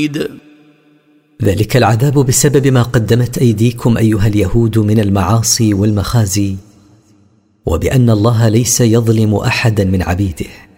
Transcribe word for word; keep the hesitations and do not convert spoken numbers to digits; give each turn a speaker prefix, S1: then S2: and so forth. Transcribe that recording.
S1: ذلك العذاب بسبب ما قدمت أيديكم أيها اليهود من المعاصي والمخازي، وبأن الله ليس يظلم أحدا من عبيده.